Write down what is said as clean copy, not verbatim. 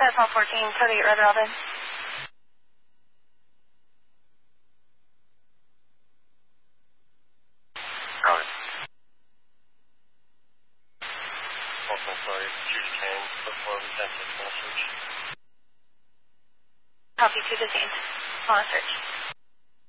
That's all 14, code 8, Red Robin. Robin. Also, sorry, Judy Kane, before we sent this message. Copy 2 detained. On search.